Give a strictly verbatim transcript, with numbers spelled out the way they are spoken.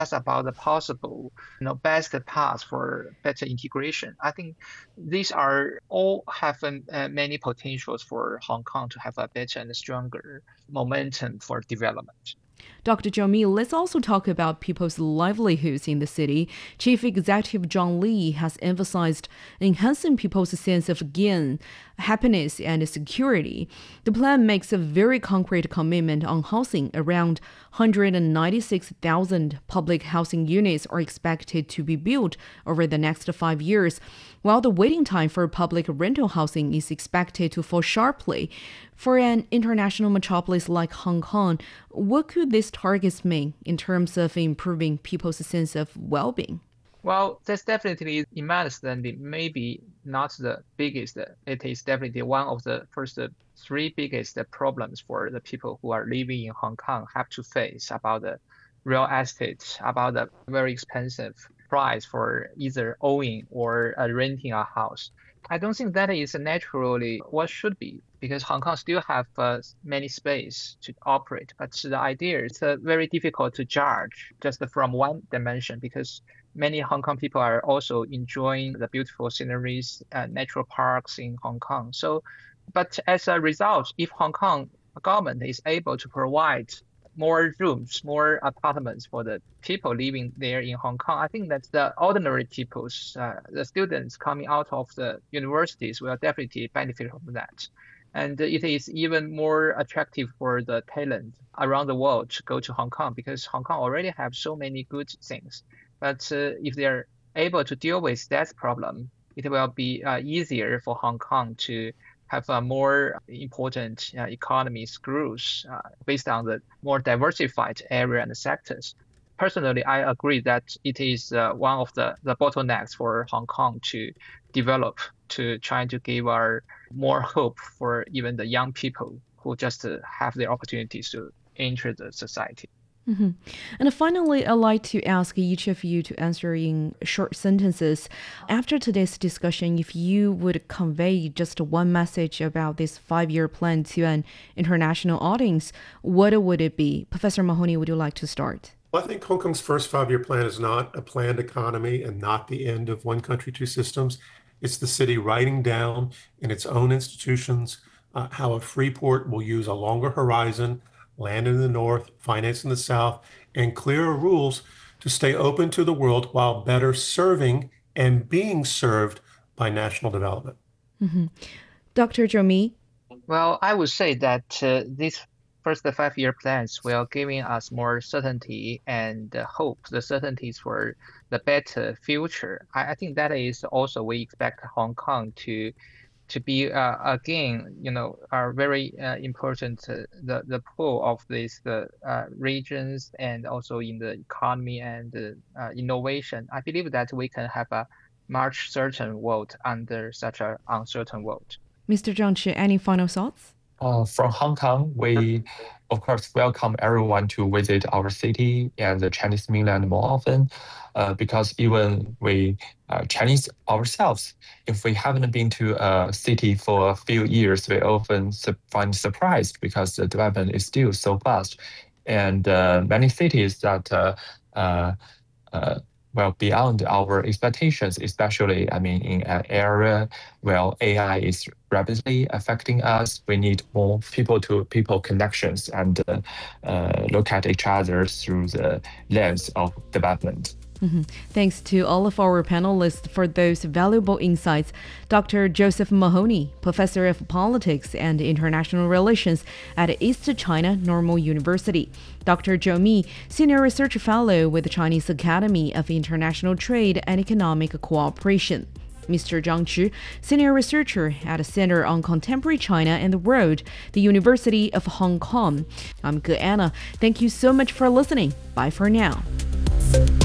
just about the possible, you know, best path for better integration. I think these are all have um, uh, many potentials for Hong Kong to have a better and stronger momentum for development. Doctor Zhou Mi, let's also talk about people's livelihoods in the city. Chief Executive John Lee has emphasized enhancing people's sense of gain, happiness, and security. The plan makes a very concrete commitment on housing. Around one hundred ninety-six thousand public housing units are expected to be built over the next five years, while the waiting time for public rental housing is expected to fall sharply. For an international metropolis like Hong Kong, what could these targets mean in terms of improving people's sense of well-being? Well, that's definitely immense, and it maybe not the biggest. It is definitely one of the first three biggest problems for the people who are living in Hong Kong have to face about the real estate, about the very expensive price for either owning or uh, renting a house. I don't think that is naturally what should be because Hong Kong still have uh, many space to operate. But the idea is uh, very difficult to judge just from one dimension because many Hong Kong people are also enjoying the beautiful sceneries, uh, natural parks in Hong Kong. So, but as a result, if Hong Kong government is able to provide more rooms, more apartments for the people living there in Hong Kong, I think that the ordinary people's, uh, the students coming out of the universities will definitely benefit from that. And it is even more attractive for the talent around the world to go to Hong Kong because Hong Kong already have so many good things. But uh, if they're able to deal with that problem, it will be uh, easier for Hong Kong to have a more important uh, economy's growth uh, based on the more diversified area and sectors. Personally, I agree that it is uh, one of the, the bottlenecks for Hong Kong to develop, to try to give our more hope for even the young people who just uh, have the opportunities to enter the society. Mhm. And finally, I'd like to ask each of you to answer in short sentences. After today's discussion, if you would convey just one message about this five-year plan to an international audience, what would it be? Professor Mahoney, would you like to start? Well, I think Hong Kong's first five-year plan is not a planned economy and not the end of one country, two systems. It's the city writing down in its own institutions uh, how a free port will use a longer horizon, land in the north, finance in the south, and clearer rules to stay open to the world while better serving and being served by national development. Mm-hmm. Doctor Zhou Mi? Well, I would say that uh, these first five-year plans will giving us more certainty and uh, hope, the certainties for the better future. I, I think that is also we expect Hong Kong to to be uh, again, you know, are very uh, important uh, the the pull of these the uh, regions and also in the economy and uh, uh, innovation. I believe that we can have a much certain world under such an uncertain world. Mister Zhang Chi, any final thoughts? Uh, from Hong Kong, we of course welcome everyone to visit our city and the Chinese mainland more often, uh, because even we uh, Chinese ourselves, if we haven't been to a city for a few years, we often su- find surprised because the development is still so fast, and uh, many cities that uh, uh, uh, well beyond our expectations, especially I mean in an area where A I is rapidly affecting us. We need more people to people connections and uh, uh, look at each other through the lens of development. Mm-hmm. Thanks to all of our panelists for those valuable insights. Doctor Joseph Mahoney, Professor of Politics and International Relations at East China Normal University. Doctor Zhou Mi, Senior Research Fellow with the Chinese Academy of International Trade and Economic Cooperation. Mister Zhang Chi, Senior Researcher at the Center on Contemporary China and the World, the University of Hong Kong. I'm Ge Anna. Thank you so much for listening. Bye for now.